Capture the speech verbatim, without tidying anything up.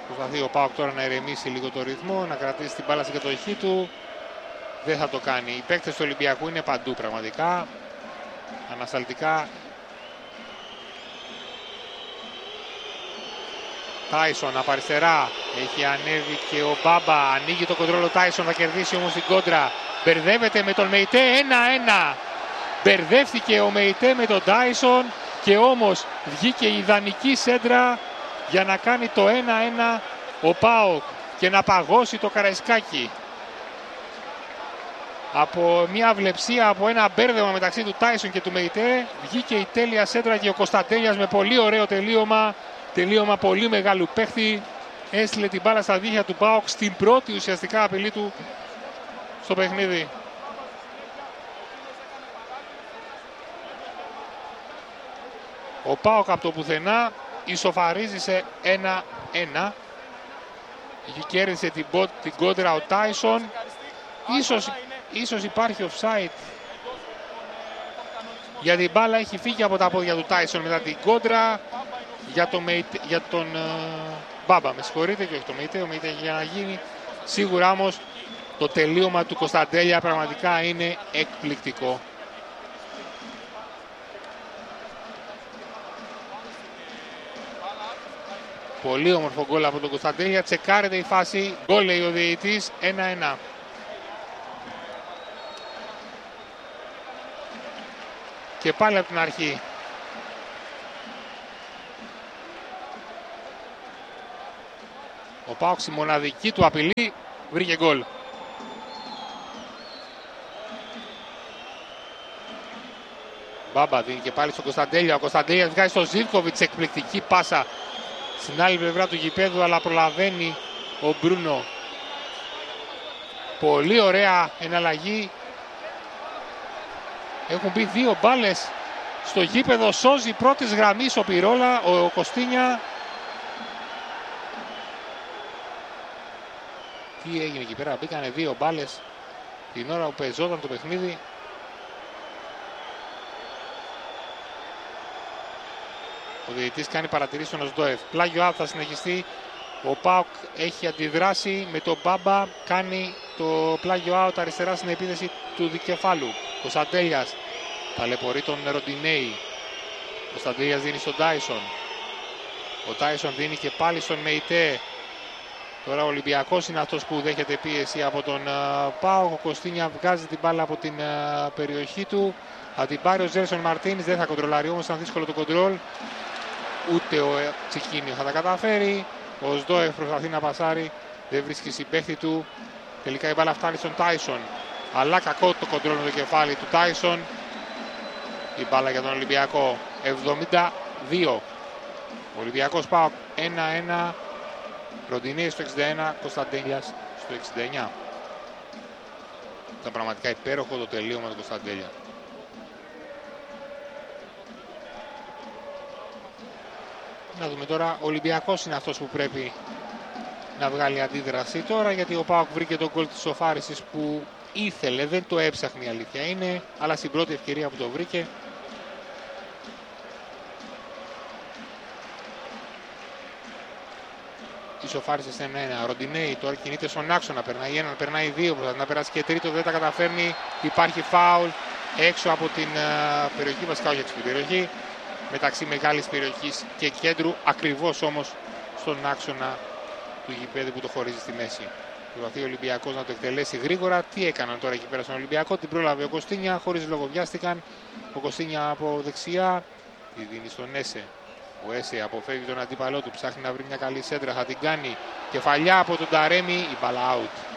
Προσπαθεί ο ΠΑΟΚ τώρα να ηρεμήσει λίγο το ρυθμό, να κρατήσει την μπάλα στην κατοχή του. Δεν θα το κάνει. Οι παίκτες του Ολυμπιακού είναι παντού πραγματικά. Ανασταλτικά. Τάισον από αριστερά. Έχει ανέβει και ο Μπάμπα. Ανοίγει το κοντρόλ ο Τάισον. Θα κερδίσει όμως την κόντρα. Μπερδεύεται με τον Μεϊτέ. ένα ένα. Μπερδεύτηκε ο Μεϊτέ με τον Τάισον. Και όμως βγήκε η ιδανική σέντρα για να κάνει το ένα ένα ο ΠΑΟΚ και να παγώσει το Καραϊσκάκι. Από μια αυλεψία, από ένα μπέρδεμα μεταξύ του Τάισον και του Μεϊτέ, βγήκε η τέλεια σέντρα και ο Κωνσταντέλιας με πολύ ωραίο τελείωμα. Τελείωμα πολύ μεγάλου παίχτη. Έστειλε την μπάλα στα δίχτυα του ΠΑΟΚ στην πρώτη ουσιαστικά απειλή του στο παιχνίδι. Ο ΠΑΟΚ από το πουθενά ισοφαρίζει σε ένα ένα. Κέρδισε την, την κόντρα ο Τάισον. Ίσως, ίσως υπάρχει offside. Για την μπάλα έχει φύγει από τα πόδια του Τάισον μετά την κόντρα. Για, το Μεϊτέ, για τον uh, Μπάμπα, με συγχωρείτε, και όχι το Μεϊτέ. Ο Μεϊτέ έχει για να γίνει. Σίγουρα όμως το τελείωμα του Κωνσταντέλια πραγματικά είναι εκπληκτικό. Πολύ όμορφο γκολ από τον Κωνσταντέλια. Τσεκάρεται η φάση. Γκολ λέει ο διαιτητής. ένα ένα. Και πάλι από την αρχή. Ο ΠΑΟΚ στη μοναδική του απειλή βρήκε γκολ. Μπάμπα δίνει και πάλι στον Κωνσταντέλια. Ο Κωνσταντέλιας βγάζει στο Ζίβκοβιτς. Εκπληκτική πάσα στην άλλη πλευρά του γηπέδου, αλλά προλαβαίνει ο Μπρούνο. Πολύ ωραία εναλλαγή. Έχουν μπει δύο μπάλες στο γήπεδο. Σώζει πρώτης γραμμής ο Πυρόλα, ο Κωστίνια. Τι έγινε εκεί πέρα? Μπήκανε δύο μπάλες την ώρα που πεζόταν το παιχνίδι. Ο διαιτητής κάνει παρατηρήσεις στον Οσντόεφ. Πλάγιο out θα συνεχιστεί. Ο ΠΑΟΚ έχει αντιδράσει με τον Μπάμπα. Κάνει το πλάγιο out αριστερά στην επίθεση του δικεφάλου. Ο Κωνσταντέλιας ταλαιπωρεί τον Ροντινέη. Ο Κωνσταντέλιας δίνει στον Τάισον. Ο Τάισον δίνει και πάλι στον Μεϊτέ. Τώρα ο Ολυμπιακός είναι αυτός που δέχεται πίεση από τον uh, ΠΑΟΚ. Ο Κωστίνια βγάζει την μπάλα από την uh, περιοχή του. Θα την πάρει ο Ζέρσον Μαρτίνς. Δεν θα κοντρολάρει όμως, ήταν δύσκολο το κοντρόλ. Ούτε ο Τσικίνιο θα τα καταφέρει. Ο Σντόεφ προσπαθεί να πασάρει. Δεν βρίσκει συμπαίχτη του. Τελικά η μπάλα φτάνει στον Τάισον. Αλλά κακό το κοντρόλ με το κεφάλι του Τάισον. Η μπάλα για τον Ολυμπιακό. εβδομήντα δύο. Ο Ολυμπιακός ΠΑΟΚ ένα ένα. Ροντινέη στο εξήντα ένα. Κωνσταντέλιας στο εξήντα εννιά. Ήταν πραγματικά υπέροχο το τελείωμα του Κωνσταντέλια. Να δούμε τώρα, ο Ολυμπιακός είναι αυτός που πρέπει να βγάλει αντίδραση τώρα, γιατί ο ΠΑΟΚ βρήκε τον γκολ της σοφάρισης που ήθελε, δεν το έψαχνε, η αλήθεια είναι, αλλά στην πρώτη ευκαιρία που το βρήκε. Ισοφάρισε σε ένα ένα. Ροντινέη τώρα κινείται στον άξονα, περνάει έναν, περνάει δύο, να περάσει και τρίτο, δεν τα καταφέρνει. Υπάρχει φάουλ έξω από την uh, περιοχή, βασικά όχι έξω από την περιοχή, μεταξύ μεγάλης περιοχής και κέντρου, ακριβώς όμως στον άξονα του γηπέδου που το χωρίζει στη μέση. Προσπαθεί ο Ολυμπιακός να το εκτελέσει γρήγορα. Τι έκαναν τώρα εκεί πέρα στον Ολυμπιακό? Την πρόλαβε ο Κωστίνια, χωρίς λόγο βιάστηκαν. Ο Κωστίνια από δεξιά, τη δίνει στον Έσε. Ο Έσε αποφεύγει τον αντίπαλό του, ψάχνει να βρει μια καλή σέντρα, θα την κάνει. Κεφαλιά από τον Ταρέμι, η μπάλα out.